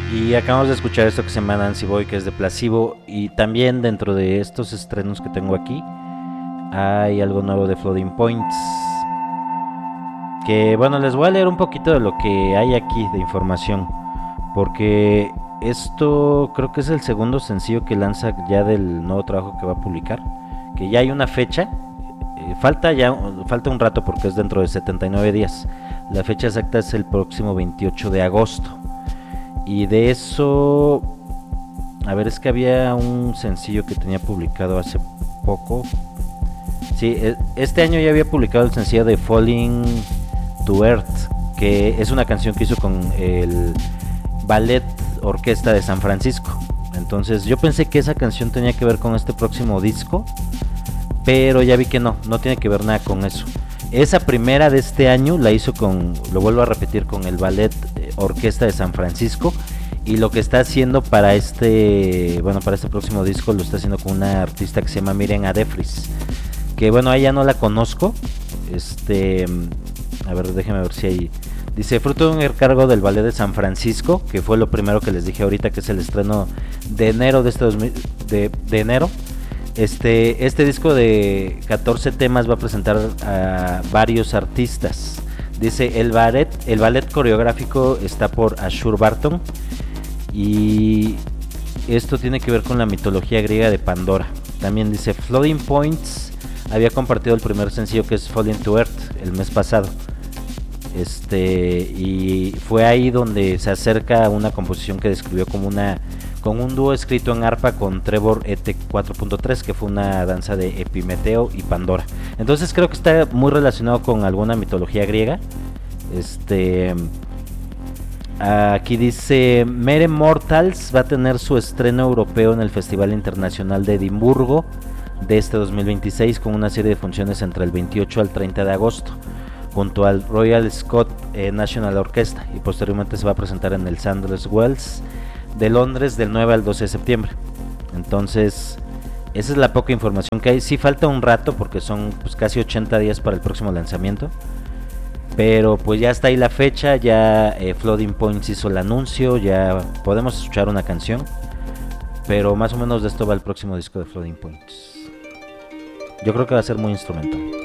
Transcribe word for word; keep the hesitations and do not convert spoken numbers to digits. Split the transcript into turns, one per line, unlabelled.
Y acabamos de escuchar esto que se llama Nancy Boy, que es de Placebo. Y también dentro de estos estrenos que tengo aquí, hay algo nuevo de Floating Points. Que bueno, les voy a leer un poquito de lo que hay aquí de información. Porque esto creo que es el segundo sencillo que lanza ya del nuevo trabajo que va a publicar. Que ya hay una fecha. Eh, falta ya falta un rato porque es dentro de setenta y nueve días. La fecha exacta es el próximo veintiocho de agosto. Y de eso, a ver, es que había un sencillo que tenía publicado hace poco. Sí, este año ya había publicado el sencillo de Falling to Earth, que es una canción que hizo con el Ballet Orquesta de San Francisco. Entonces yo pensé que esa canción tenía que ver con este próximo disco, pero ya vi que no, no tiene que ver nada con eso. Esa primera de este año la hizo con, lo vuelvo a repetir, con el Ballet Orquesta de San Francisco. Y lo que está haciendo para este, bueno, para este próximo disco lo está haciendo con una artista que se llama Miriam Adefris. Que bueno, a ella no la conozco. Este, a ver, déjeme ver si hay. Dice, fruto de un encargo del Ballet de San Francisco, que fue lo primero que les dije ahorita, que es el estreno de enero de este dos mil, de, de enero. Este, este disco de catorce temas va a presentar a varios artistas. Dice, el ballet, el ballet coreográfico está por Ashur Barton. Y esto tiene que ver con la mitología griega de Pandora. También dice, Floating Points había compartido el primer sencillo, que es Falling to Earth, el mes pasado. Este, y fue ahí donde se acerca a una composición que describió como una, con un dúo escrito en arpa con Trevor E T cuatro punto tres, que fue una danza de Epimeteo y Pandora. Entonces creo que está muy relacionado con alguna mitología griega. Este, aquí dice, Mere Mortals va a tener su estreno europeo en el Festival Internacional de Edimburgo de este dos mil veintiséis, con una serie de funciones entre el veintiocho al treinta de agosto, junto al Royal Scott eh, National Orchestra, y posteriormente se va a presentar en el Sanders Wells de Londres del nueve al doce de septiembre. Entonces, esa es la poca información que hay. Sí falta un rato porque son pues, casi ochenta días para el próximo lanzamiento, pero pues ya está ahí la fecha, ya eh, Floating Points hizo el anuncio, ya podemos escuchar una canción, pero más o menos de esto va el próximo disco de Floating Points. Yo creo que va a ser muy instrumental.